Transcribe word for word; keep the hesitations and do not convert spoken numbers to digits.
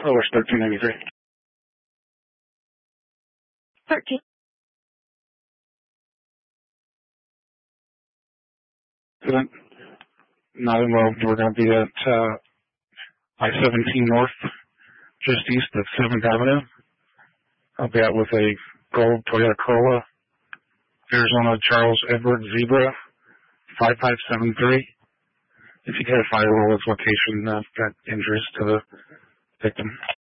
Oh, it's thirteen ninety-three. thirteen. Good. Not involved. We're going to be at uh, I seventeen North, just east of seventh Avenue. I'll be out with a gold Toyota Corolla, Arizona Charles Edward Zebra, five five seven three. If you get a firewall, its location, uh, got injuries to the victim.